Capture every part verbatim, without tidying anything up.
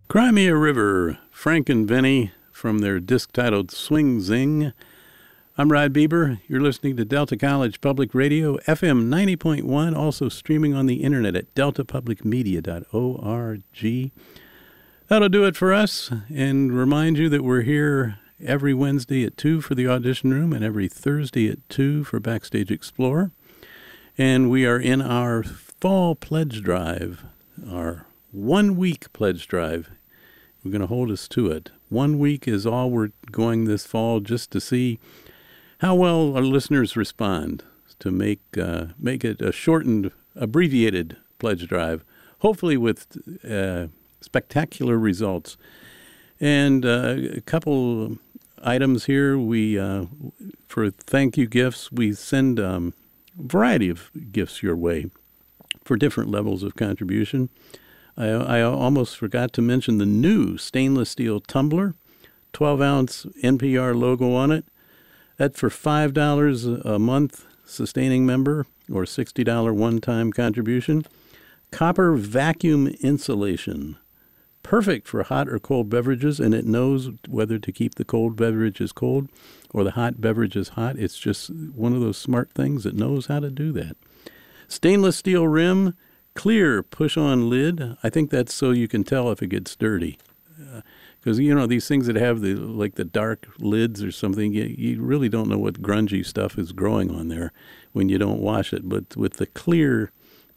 Cry Me a River, Frank and Vinny, from their disc titled Swing Zing. I'm Rod Bieber. You're listening to Delta College Public Radio, F M ninety point one, also streaming on the internet at delta public media dot org. That'll do it for us, and remind you that we're here every Wednesday at two for the Audition Room and every Thursday at two for Backstage Explorer. And we are in our fall pledge drive, our one-week pledge drive. We're going to hold us to it. One week is all we're going this fall, just to see how well our listeners respond, to make uh, make it a shortened, abbreviated pledge drive, hopefully with uh, spectacular results. And uh, a couple items here. We uh, for thank you gifts, we send um, a variety of gifts your way for different levels of contribution. I, I almost forgot to mention the new stainless steel tumbler, twelve ounce N P R logo on it. That's for five dollars a month sustaining member or sixty dollars one-time contribution. Copper vacuum insulation, perfect for hot or cold beverages, and it knows whether to keep the cold beverages cold or the hot beverages hot. It's just one of those smart things that knows how to do that. Stainless steel rim, clear push-on lid. I think that's so you can tell if it gets dirty. Because, uh, you know, these things that have the like the dark lids or something, you, you really don't know what grungy stuff is growing on there when you don't wash it. But with the clear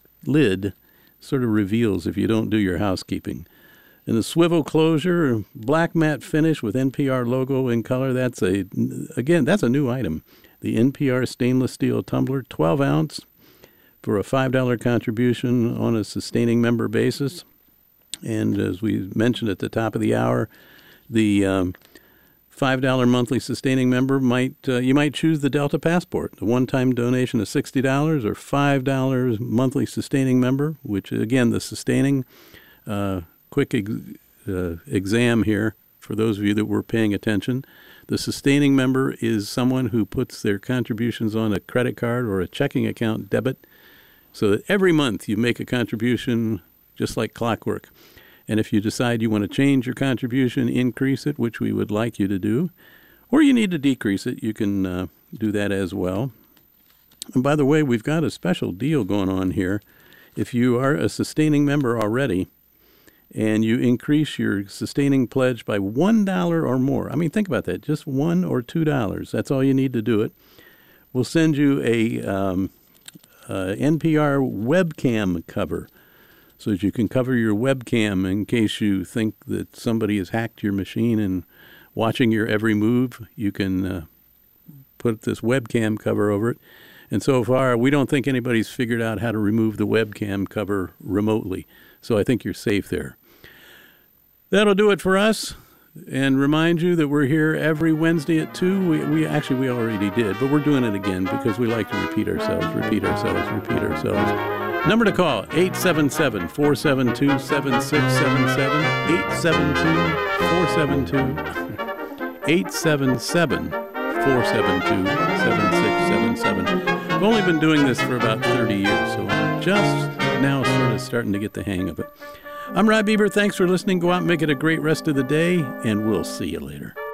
lid, sort of reveals if you don't do your housekeeping. And the swivel closure, black matte finish with N P R logo in color. That's a, again, that's a new item. The N P R stainless steel tumbler, twelve ounce. For a five dollars contribution on a sustaining member basis. And as we mentioned at the top of the hour, the um, five dollars monthly sustaining member, might uh, you might choose the Delta Passport, the one-time donation of sixty dollars, or five dollars monthly sustaining member, which, again, the sustaining, uh, quick ex- uh, exam here for those of you that were paying attention. The sustaining member is someone who puts their contributions on a credit card or a checking account debit, so that every month you make a contribution just like clockwork. And if you decide you want to change your contribution, increase it, which we would like you to do, or you need to decrease it, you can uh, do that as well. And by the way, we've got a special deal going on here. If you are a sustaining member already and you increase your sustaining pledge by one dollar or more, I mean, think about that, just one or two dollars. That's all you need to do it. We'll send you a... Um, Uh, N P R webcam cover so that you can cover your webcam in case you think that somebody has hacked your machine and watching your every move. You can uh, put this webcam cover over it. And so far, we don't think anybody's figured out how to remove the webcam cover remotely. So I think you're safe there. That'll do it for us. And remind you that we're here every Wednesday at two. We, we actually, we already did, but we're doing it again because we like to repeat ourselves, repeat ourselves, repeat ourselves. Number to call, eight seven seven, four seven two, seven six seven seven, eight seven two, four seven two, eight seven seven, four seven two, seven six seven seven. I've only been doing this for about thirty years, so I'm just now sort of starting to get the hang of it. I'm Rod Bieber. Thanks for listening. Go out and make it a great rest of the day, and we'll see you later.